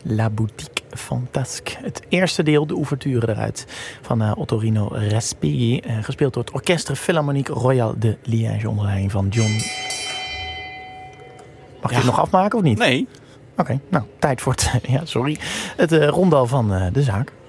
La Boutique Fantasque. Het eerste deel, de ouverture eruit, van Ottorino Respighi. Gespeeld door het Orchestre Philharmonique Royal de Liège onder leiding van John. Mag je het nog afmaken of niet? Nee. Oké, nou, tijd voor het rondal van de zaak.